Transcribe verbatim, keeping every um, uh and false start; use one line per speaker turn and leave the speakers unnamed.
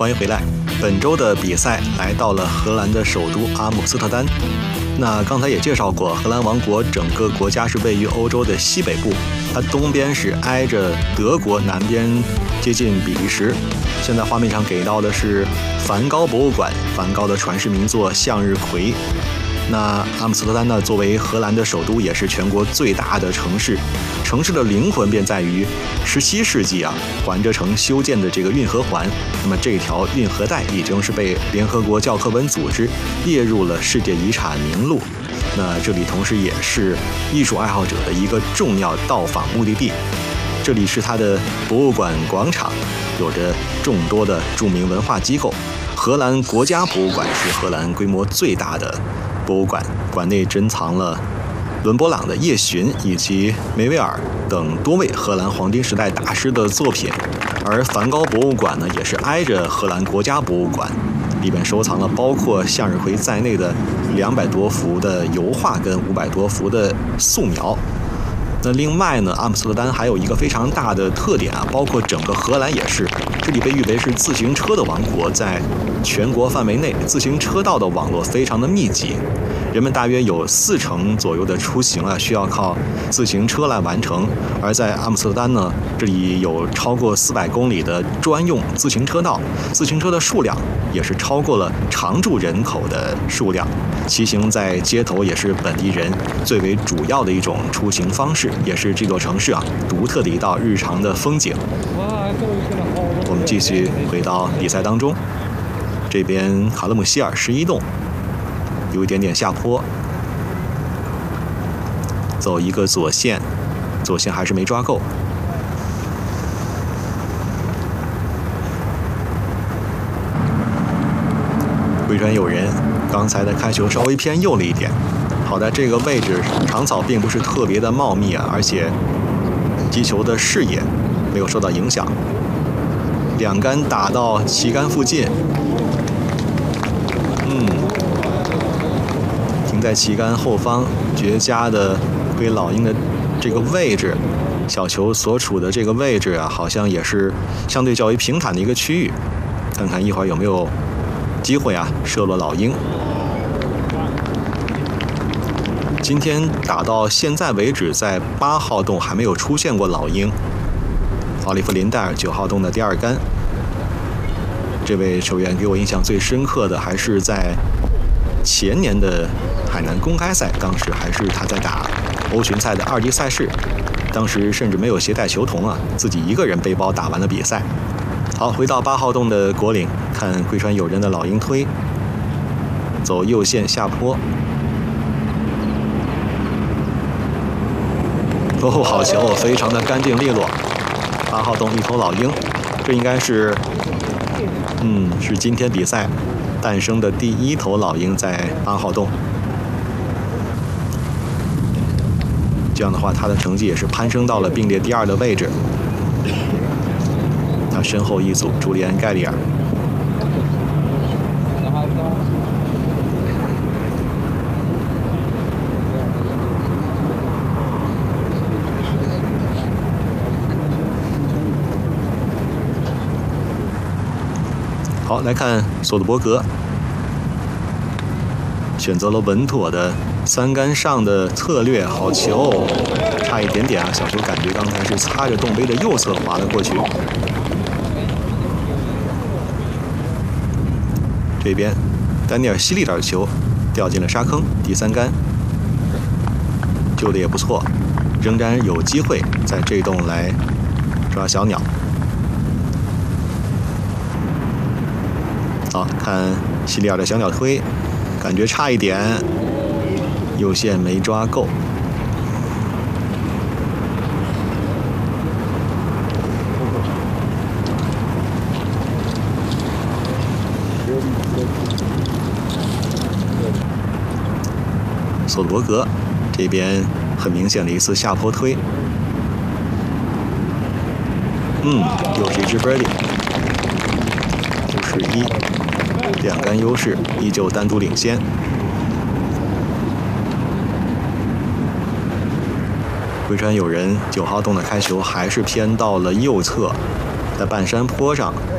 欢迎回来。本周的比赛来到了荷兰的首都阿姆斯特丹。那刚才也介绍过，荷兰王国整个国家是位于欧洲的西北部，它东边是挨着德国，南边接近比利时。现在画面上给到的是梵高博物馆，梵高的传世名作《向日葵》。那阿姆斯特丹呢，作为荷兰的首都，也是全国最大的城市。城市的灵魂便在于十七世纪啊，环着城修建的这个运河环。那么这条运河带已经是被联合国教科文组织列入了世界遗产名录。那这里同时也是艺术爱好者的一个重要到访目的地。这里是它的博物馆广场，有着众多的著名文化机构。荷兰国家博物馆是荷兰规模最大的博物馆，馆内珍藏了伦勃朗的《夜巡》以及梅维尔等多位荷兰黄金时代大师的作品。而梵高博物馆呢，也是挨着荷兰国家博物馆，里面收藏了包括向日葵在内的两百多幅的油画跟五百多幅的素描。那另外呢，阿姆斯特丹还有一个非常大的特点啊，包括整个荷兰也是，这里被誉为是自行车的王国，在全国范围内，自行车道的网络非常的密集，人们大约有四成左右的出行啊，需要靠自行车来完成。而在阿姆斯特丹呢，这里有超过四百公里的专用自行车道，自行车的数量也是超过了常住人口的数量。骑行在街头也是本地人最为主要的一种出行方式，也是这座城市啊独特的一道日常的风景。我们继续回到比赛当中，这边卡勒姆希尔十一洞有一点点下坡，走一个左线，左线还是没抓够。回传有人，刚才的开球稍微偏右了一点，好在这个位置长草并不是特别的茂密啊，而且击球的视野没有受到影响。两杆打到旗杆附近，嗯，停在旗杆后方，绝佳的归老鹰的这个位置，小球所处的这个位置啊，好像也是相对较为平坦的一个区域。看看一会儿有没有机会啊，射落老鹰。今天打到现在为止，在八号洞还没有出现过老鹰。奥利弗林戴尔九号洞的第二杆，这位球员给我印象最深刻的还是在前年的海南公开赛，当时还是他在打欧巡赛的二级赛事，当时甚至没有携带球童啊，自己一个人背包打完了比赛。好，回到八号洞的果岭，看桂川友人的老鹰推，走右线下坡。哦，好球，非常的干净利落。八号洞一头老鹰，这应该是，嗯，是今天比赛诞生的第一头老鹰在八号洞。这样的话，他的成绩也是攀升到了并列第二的位置。他身后一组朱利安·盖里尔。好，来看索德伯格，选择了稳妥的三杆上的策略，好球，差一点点啊！小球感觉刚才是擦着洞杯的右侧滑了过去。这边丹尼尔·希利的球掉进了沙坑，第三杆救的也不错，仍然有机会在这一洞来抓小鸟。好，看希利尔的小鸟推，感觉差一点，右线没抓够。索罗格这边很明显的一次下坡推，嗯，又是一支 birdie， 五十一，两杆优势，依旧单独领先。龟川友人九号洞的开球还是偏到了右侧，在半山坡上